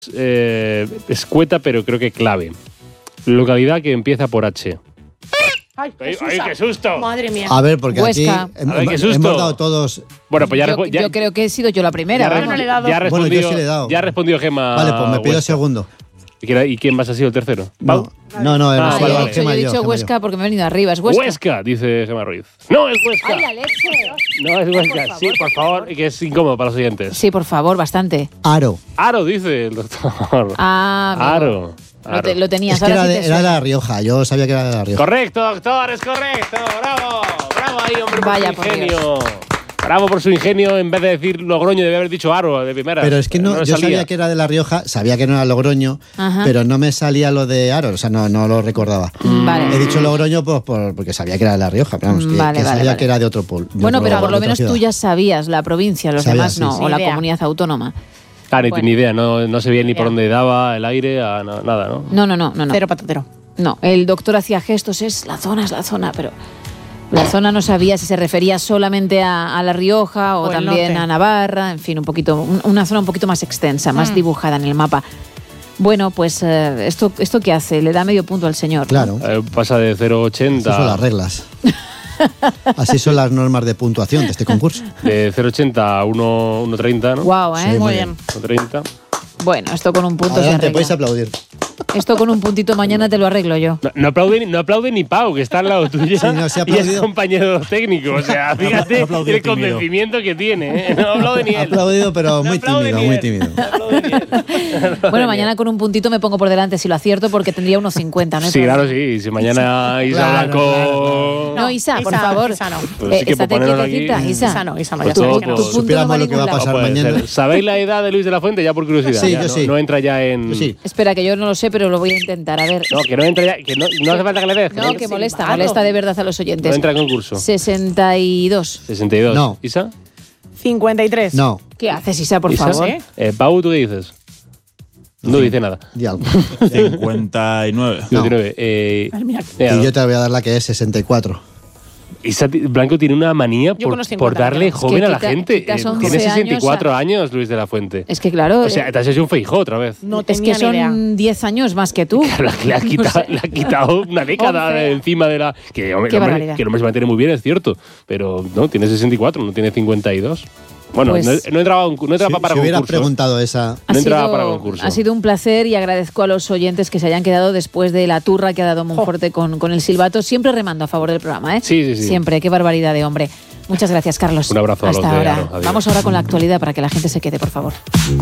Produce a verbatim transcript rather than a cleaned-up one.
Eh, escueta, pero creo que clave. Localidad que empieza por H. ¡Ay, qué ¡Ay, susto! ay, qué susto! Madre mía. A ver, porque Huesca. aquí hem- A ver, qué hemos, susto. dado todos... Bueno, pues ya, yo, respo- ya, yo creo que he sido yo la primera. ya, vamos. no le he dado. ya ha Bueno, respondido, yo sí le he dado. ya ha respondido Gemma. Vale, pues me pido Huesca. segundo. ¿Y quién, ¿Y quién más ha sido el tercero? ¿Pau? No, no, no, Ah, hemos Ah, vale, yo sido he vale. dicho, Gemma yo he y yo, dicho Gemma y Huesca porque me he venido arriba. Es Huesca. Huesca, dice Gemma Ruiz. No, es Huesca. ¡Ay, la leche! No, es Huesca. Sí, por favor, que es incómodo para los oyentes. Sí, por favor, bastante. yo. Aro. Aro, dice el doctor. Ah, amigo. Aro. Lo, te- lo tenías, Es que ahora era sí de, te era de suena. La Rioja, yo sabía que era de La Rioja. Correcto, doctor, es correcto. Bravo. Bravo ahí, hombre, por Vaya, su por ingenio. Bravo por su ingenio. En vez de decir Logroño, debe haber dicho Aro de primera. Pero es que no, le yo salía. sabía que era de La Rioja, sabía que no era Logroño, Ajá. pero no me salía lo de Aro, o sea, no, no lo recordaba. Vale. He dicho Logroño pues, por, porque sabía que era de La Rioja, pero vamos, que, Vale, que vale, sabía vale. que era de otro pueblo. Bueno, pero por lo menos tú ya sabías la provincia, los Sabía, demás sí, no, sí. o la Ni idea. comunidad autónoma. Ah, ni, Bueno. ni idea, no, no se veía ni por idea. dónde daba el aire, a, no, nada, ¿no? No, no, no, no, no. Cero patatero. No, el doctor hacía gestos, es la zona, es la zona, pero la zona no sabía si se refería solamente a, a La Rioja o, O el también norte. a Navarra, en fin, un poquito, un- una zona un poquito más extensa, más Mm. dibujada en el mapa. Bueno, pues eh, esto, esto qué hace, le da medio punto al señor. ¿no? Claro, Eh, pasa de cero coma ochenta. esas son las reglas. Así son las normas de puntuación de este concurso. De cero coma ochenta a uno coma treinta, ¿no? Guau, ¿eh? Sí, Muy bien. uno coma treinta. Bueno, esto con un punto se Adelante, arregla. podéis aplaudir. Esto con un puntito mañana te lo arreglo yo. No, no, aplaude, ni- no aplaude ni Pau, que está al lado tuyo. Sí, no, se ha y es aplaudido. compañero técnico. O sea, fíjate Ha aplaudido el tímido. convencimiento que tiene. ¿eh? No aplaude ni Ha él. aplaudido, pero No muy aplaude tímido, ni muy él. tímido. No aplaude ni él. No aplaude Bueno, ni mañana él. con un puntito me pongo por delante si lo acierto porque tendría unos cincuenta, ¿no? hay Sí, problema. claro, sí. Si mañana Isa Claro, Blanco. claro, No, Isa, por Isa, favor. Isa no. Pues sí que estate por ponernos aquí- quietecita, Isa. Isa no, Isa no, Pues ya sabes todo, que no. pues, Tu punto Supiéramos no lo que va a ningún pasar No puede mañana. ser. ¿Sabéis la edad de Luis de la Fuente? Ya por curiosidad. Sí, ya, yo no, sí. no entra ya en. Yo sí. Espera, que yo no lo sé, pero lo voy a intentar. A ver. No, que no entra ya. Que no, no hace falta que le des. No, que molesta, silbado. molesta de verdad a los no oyentes. entra en concurso. sesenta y dos. sesenta y dos. No. ¿Isa? cincuenta y tres. No, ¿Qué haces, Isa, por ¿Isa? favor? ¿Sí? Eh, Pau, ¿tú qué dices? No dice nada. di algo. cincuenta y nueve. No. diecinueve. Eh, Ay, mira. mira, Y yo te voy a dar la que es sesenta y cuatro. Isa ti- Blanco tiene una manía Yo por, con los por cincuenta, darle es que joven a la quita- gente. quitas Eh, once tiene años sesenta y cuatro a- años, Luis de la Fuente. Es que claro, O sea, te has hecho un Feijó otra vez. No es tenía que ni idea. son diez años más que tú. Le, le ha quitado, le ha quitado una década once. de encima de la. Que, hombre, Qué el hombre- barbaridad. que el hombre se mantiene muy bien, es cierto. Pero no, tiene sesenta y cuatro, no tiene cincuenta y dos. Bueno, Pues- no, no entraba, un- no entraba Si, para si hubieras concurso. preguntado esa... Ha No entraba sido, para concurso. ha sido un placer y agradezco a los oyentes que se hayan quedado después de la turra que ha dado Monforte con, con el silbato. Siempre remando a favor del programa, ¿eh? Sí, sí, sí. Siempre, qué barbaridad de hombre. Muchas gracias, Carlos. Un abrazo a los Hasta de ahora. Aro. Adiós. Vamos ahora con la actualidad para que la gente se quede, por favor.